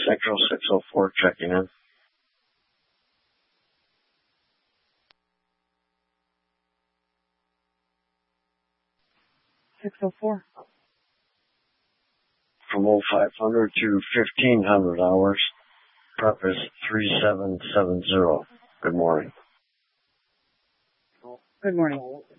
Central 604 checking in. From 0500 to 1500 hours. Prep is 3770. Good morning. Good morning.